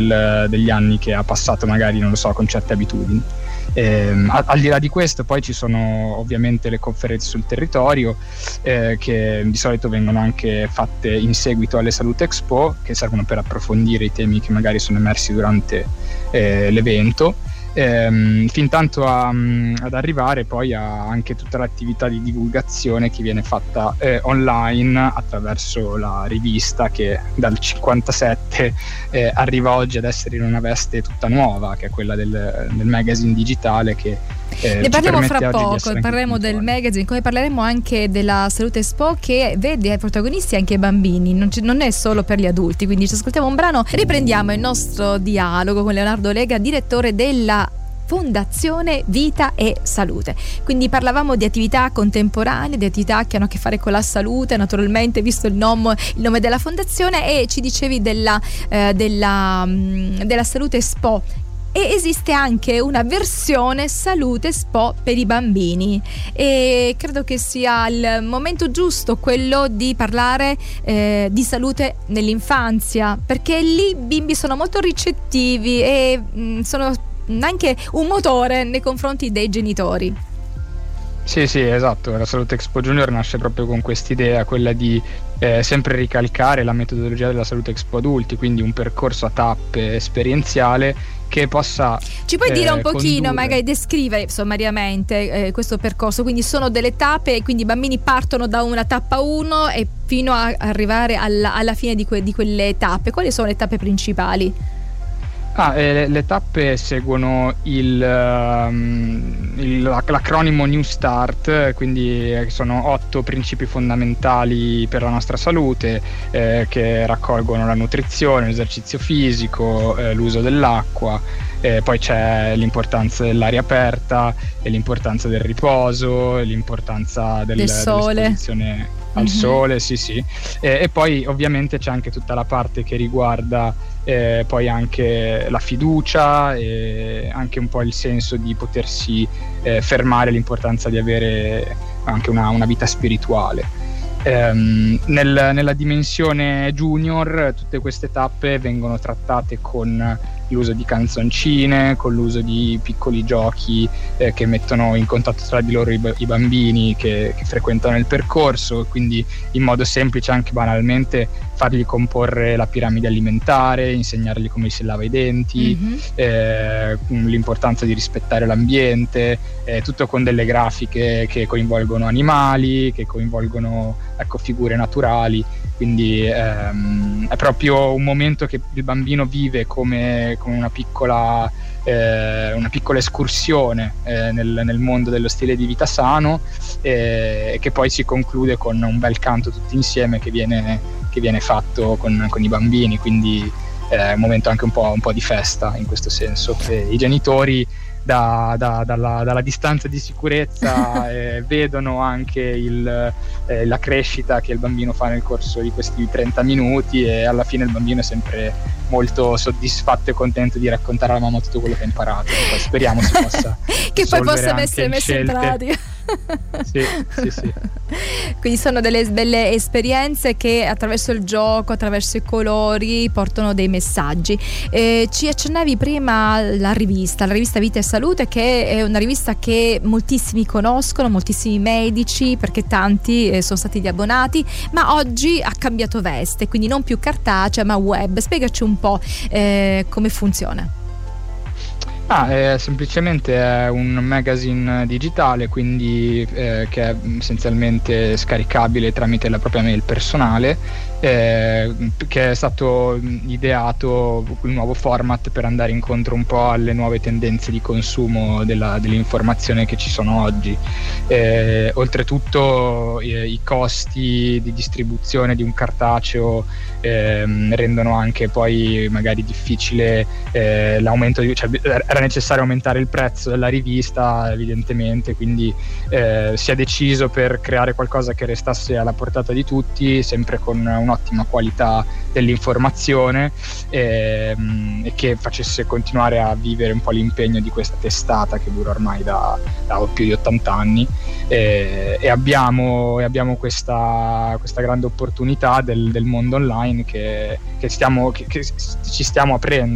degli anni che ha passato magari, non lo so, con certe abitudini. Al di là di questo poi ci sono ovviamente le conferenze sul territorio, che di solito vengono anche fatte in seguito alle Salute Expo, che servono per approfondire i temi che magari sono emersi durante l'evento, fin tanto ad arrivare poi a anche tutta l'attività di divulgazione che viene fatta online attraverso la rivista, che dal 57 arriva oggi ad essere in una veste tutta nuova, che è quella del magazine digitale, che ne parliamo fra poco, parleremo del magazine, come parleremo anche della Salute Expo, che vede ai protagonisti anche i bambini, non è solo per gli adulti. Quindi ci ascoltiamo un brano, riprendiamo il nostro dialogo con Leonardo Lega, direttore della Fondazione Vita e Salute. Quindi parlavamo di attività contemporanee, di attività che hanno a che fare con la salute, naturalmente, visto il nome della fondazione, e ci dicevi della Salute Expo. E esiste anche una versione Salute Expo per i bambini, e credo che sia il momento giusto quello di parlare di salute nell'infanzia, perché lì i bimbi sono molto ricettivi e sono anche un motore nei confronti dei genitori. Sì, esatto. La Salute Expo Junior nasce proprio con quest'idea, quella di sempre ricalcare la metodologia della Salute Expo Adulti, quindi un percorso a tappe esperienziale che possa ci puoi dire un pochino, condurre, magari descrivere sommariamente questo percorso? Quindi sono delle tappe, quindi i bambini partono da una tappa 1 e fino a arrivare alla fine di quelle tappe. Quali sono le tappe principali? Le tappe seguono l'acronimo New Start, quindi sono 8 principi fondamentali per la nostra salute, che raccolgono la nutrizione, l'esercizio fisico, l'uso dell'acqua, poi c'è l'importanza dell'aria aperta e l'importanza del riposo, l'importanza del sole, dell'esposizione al sole, sì. E poi ovviamente c'è anche tutta la parte che riguarda poi anche la fiducia e anche un po' il senso di potersi fermare, l'importanza di avere anche una vita spirituale. Nella dimensione junior tutte queste tappe vengono trattate con l'uso di canzoncine, con l'uso di piccoli giochi che mettono in contatto tra di loro i bambini che frequentano il percorso, quindi in modo semplice, anche banalmente, fargli comporre la piramide alimentare, insegnargli come si lava i denti, l'importanza di rispettare l'ambiente, tutto con delle grafiche che coinvolgono animali, che coinvolgono figure naturali. Quindi è proprio un momento che il bambino vive come una piccola escursione nel mondo dello stile di vita sano, e che poi si conclude con un bel canto tutti insieme che viene fatto con i bambini. Quindi è un momento anche un po' di festa in questo senso. I genitori dalla distanza di sicurezza vedono anche la crescita che il bambino fa nel corso di questi 30 minuti, e alla fine il bambino è sempre molto soddisfatto e contento di raccontare alla mamma tutto quello che ha imparato, e poi speriamo si possa che poi possa essere messo in pratica. Sì. Quindi sono delle belle esperienze che attraverso il gioco, attraverso i colori, portano dei messaggi. Ci accennavi prima la rivista Vita e Salute, che è una rivista che moltissimi conoscono, moltissimi medici, perché tanti sono stati gli abbonati, ma oggi ha cambiato veste, quindi non più cartacea ma web. Spiegaci un po' come funziona. Semplicemente è un magazine digitale, quindi che è essenzialmente scaricabile tramite la propria mail personale, che è stato ideato un nuovo format per andare incontro un po' alle nuove tendenze di consumo dell'informazione che ci sono oggi. Oltretutto i costi di distribuzione di un cartaceo rendono anche poi magari difficile l'aumento era necessario aumentare il prezzo della rivista, evidentemente, quindi si è deciso, per creare qualcosa che restasse alla portata di tutti, sempre con un'ottima qualità dell'informazione, e che facesse continuare a vivere un po' l'impegno di questa testata che dura ormai da più di 80 anni, e abbiamo questa grande opportunità del mondo online che ci stiamo aprendo.